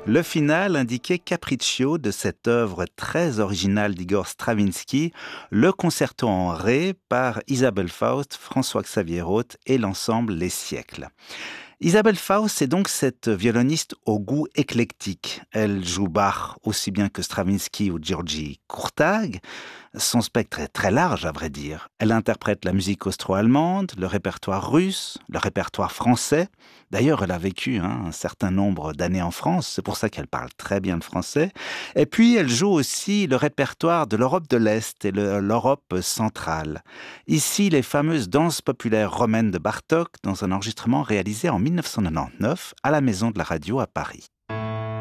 Le final indiquait Capriccio de cette œuvre très originale d'Igor Stravinsky, le concerto en ré par Isabelle Faust, François-Xavier Roth et l'ensemble Les Siècles. Isabelle Faust est donc cette violoniste au goût éclectique. Elle joue Bach aussi bien que Stravinsky ou György Kurtág. Son spectre est très large, à vrai dire. Elle interprète la musique austro-allemande, le répertoire russe, le répertoire français. D'ailleurs, elle a vécu un certain nombre d'années en France, c'est pour ça qu'elle parle très bien le français. Et puis, elle joue aussi le répertoire de l'Europe de l'Est et l'Europe centrale. Ici, les fameuses danses populaires romaines de Bartók, dans un enregistrement réalisé en 1999 à la Maison de la Radio à Paris.